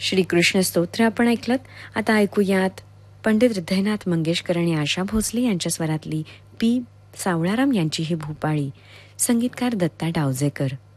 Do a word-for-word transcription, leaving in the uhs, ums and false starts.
श्रीकृष्ण स्तोत्र आपण ऐकलत. आता ऐकूयात पंडित हृदयनाथ मंगेशकर आणि आशा भोसले यांच्या स्वरातली पी सावळाराम यांची ही भूपाळी. संगीतकार दत्ता डावजेकर.